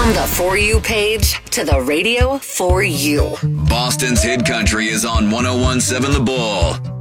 From the For You page to the radio for you. Boston's Hit Country is on 101.7 The Bull.